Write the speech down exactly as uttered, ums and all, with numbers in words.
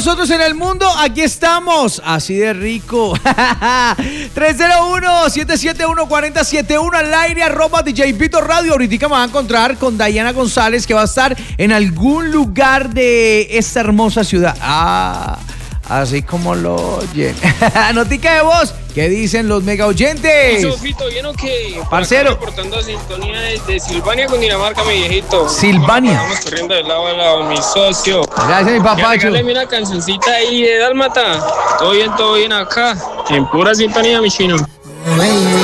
nosotros en el mundo, aquí estamos, así de rico. tres cero uno, siete siete uno, cuatro cero siete uno al aire, arroba D J Vito Radio. Ahorita me van a encontrar con Diana González, que va a estar en algún lugar de esta hermosa ciudad. Ah, así como lo oyen. Notica de voz, ¿qué dicen los mega oyentes? Sofito, ¿bien o qué? Parcero. Reportando sintonía desde Silvania, Cundinamarca, mi viejito. Silvania. Estamos corriendo de lado a lado, mi socio. Gracias, mi papacho. Regáleme una cancioncita ahí de Dálmata. Todo bien, todo bien acá. En pura sintonía, mi chino.